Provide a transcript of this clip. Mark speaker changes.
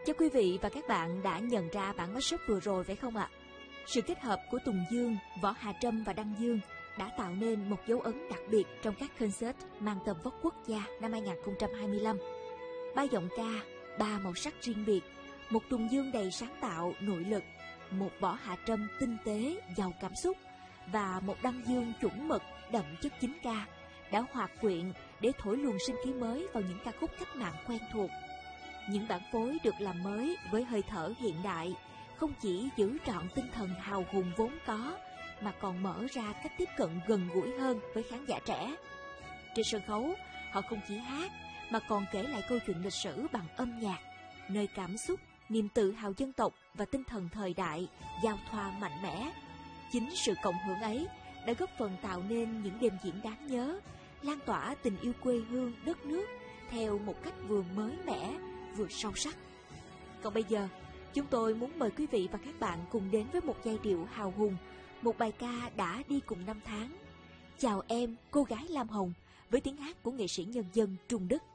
Speaker 1: Chắc quý vị và các bạn đã nhận ra bản mashup vừa rồi phải không ạ? Sự kết hợp của Tùng Dương, Võ Hà Trâm và Đăng Dương đã tạo nên một dấu ấn đặc biệt trong các concert mang tầm vóc quốc gia năm 2025. 3 giọng ca, 3 màu sắc riêng biệt, một Tùng Dương đầy sáng tạo, nội lực, một Võ Hạ Trâm tinh tế, giàu cảm xúc và một Đăng Dương chuẩn mực, đậm chất chính ca đã hòa quyện để thổi luồng sinh khí mới vào những ca khúc cách mạng quen thuộc. Những bản phối được làm mới với hơi thở hiện đại, không chỉ giữ trọn tinh thần hào hùng vốn có, mà còn mở ra cách tiếp cận gần gũi hơn với khán giả trẻ. Trên sân khấu, họ không chỉ hát, mà còn kể lại câu chuyện lịch sử bằng âm nhạc, nơi cảm xúc, niềm tự hào dân tộc và tinh thần thời đại giao thoa mạnh mẽ. Chính sự cộng hưởng ấy đã góp phần tạo nên những đêm diễn đáng nhớ, lan tỏa tình yêu quê hương, đất nước theo một cách vừa mới mẻ, vừa sâu sắc. Còn bây giờ, chúng tôi muốn mời quý vị và các bạn cùng đến với một giai điệu hào hùng, một bài ca đã đi cùng năm tháng. Chào em, cô gái Lam Hồng, với tiếng hát của nghệ sĩ nhân dân Trung Đức.